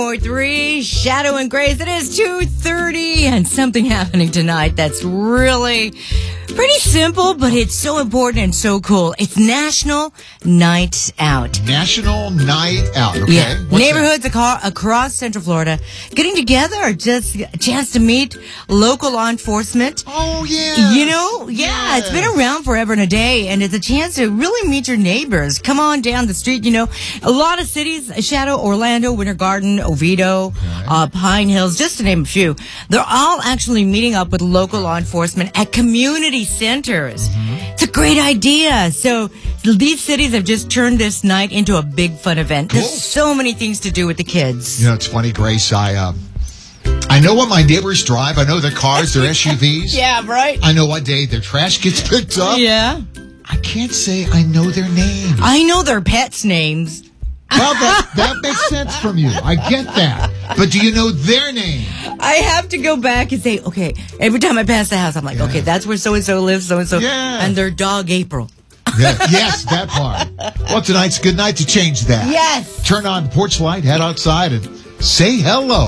4-3, Shadow and Grace. It is 2:30 and something happening tonight that's really pretty simple, but it's so important and so cool. It's National Night Out. National Night Out, okay. Yeah. What's Neighborhoods across Central Florida getting together, just a chance to meet local law enforcement. Oh, yeah. You know, yeah, it's been around forever and a day, and it's a chance to really meet your neighbors. Come on down the street, you know. A lot of cities, Shadow, Orlando, Winter Garden, Oviedo, Pine Hills, just to name a few, they're all actually meeting up with local law enforcement at community centers. It's a great idea. So these cities have just turned this night into a big fun event. There's so many things to do with the kids. You know, it's funny, Grace. I know what my neighbors drive. I know their cars, their SUVs. Yeah, right? I know what day their trash gets picked up. Yeah. I can't say I know their names. I know their pets' names. Well, that makes sense from you. I get that. But do you know their name? I have to go back and say, okay, every time I pass the house, I'm like, okay, that's where so-and-so lives, so-and-so. Yeah. And their dog, April. Yes, that part. Well, tonight's a good night to change that. Yes. Turn on the porch light, head outside, and say hello.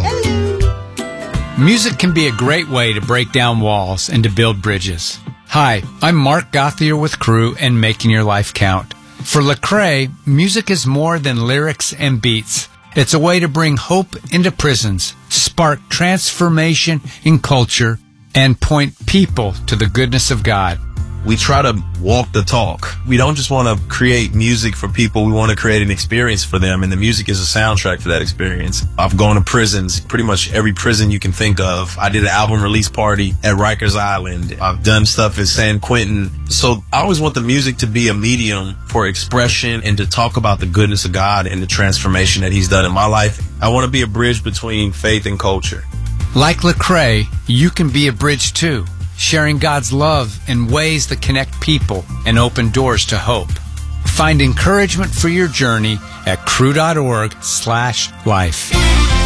Music can be a great way to break down walls and to build bridges. Hi, I'm Mark Gothier with Crew and Making Your Life Count. For Lecrae, music is more than lyrics and beats. It's a way to bring hope into prisons, spark transformation in culture, and point people to the goodness of God. We try to walk the talk. We don't just want to create music for people. We want to create an experience for them, and the music is a soundtrack for that experience. I've gone to prisons, pretty much every prison you can think of. I did an album release party at Rikers Island. I've done stuff at San Quentin. So I always want the music to be a medium for expression and to talk about the goodness of God and the transformation that He's done in my life. I want to be a bridge between faith and culture. Like Lecrae, you can be a bridge too, sharing God's love in ways that connect people and open doors to hope. Find encouragement for your journey at crew.org/life.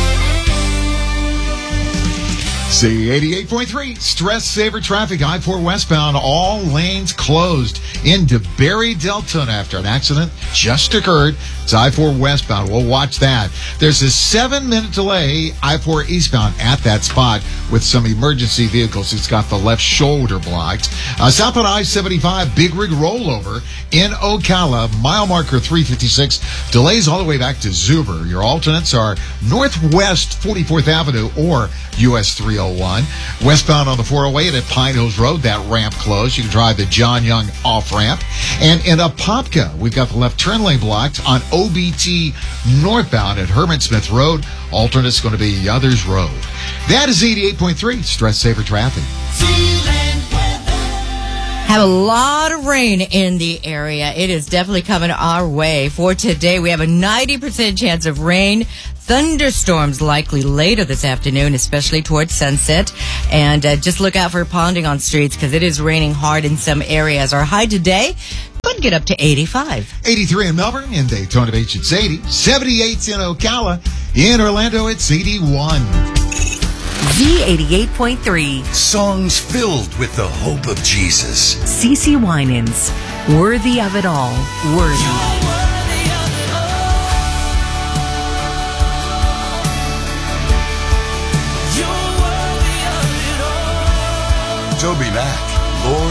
See 88.3, stress saver traffic, I-4 westbound, all lanes closed into Barry Deltona after an accident just occurred. It's I-4 westbound. We'll watch that. There's a 7-minute delay, I-4 eastbound at that spot with some emergency vehicles. It's got the left shoulder blocked. South on I-75, big rig rollover in Ocala, mile marker 356. Delays all the way back to Zuber. Your alternates are northwest 44th Avenue or US 301. Westbound on the 408 at Pine Hills Road, that ramp closed. You can drive the John Young off-ramp. And in Apopka, we've got the left turn lane blocked on OBT northbound at Herman Smith Road. Alternate's going to be Others Road. That is 88.3, stress saver traffic. Have a lot of rain in the area. It is definitely coming our way. For today, we have a 90% chance of rain. Thunderstorms likely later this afternoon, especially towards sunset. And just look out for ponding on streets because it is raining hard in some areas. Our high today could get up to 85. 83 in Melbourne. In Daytona Beach, it's 80. 78 in Ocala. In Orlando, it's 81. Z88.3. Songs filled with the hope of Jesus. CeCe Winans. Worthy of it all. Worthy. Toby Mac.